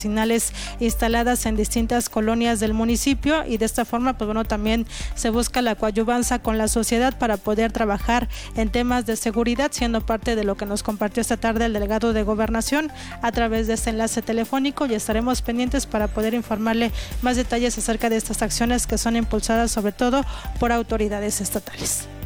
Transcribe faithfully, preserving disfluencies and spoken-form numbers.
vecinales instaladas en distintas colonias del municipio, y de esta forma pues bueno también se busca la coadyuvanza con la sociedad para poder trabajar en temas de seguridad, siendo parte de lo que nos compartió esta tarde el delegado de Gobernación a través de este enlace telefónico, y estaremos pendientes para poder informarle más detalles acerca de estas acciones que son impulsadas sobre todo por autoridades estatales.